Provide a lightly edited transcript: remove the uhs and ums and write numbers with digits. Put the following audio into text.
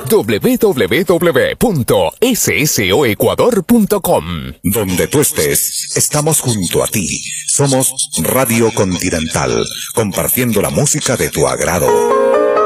www.ssoecuador.com. Donde tú estés, estamos junto a ti. Somos Radio Continental, compartiendo la música de tu agrado.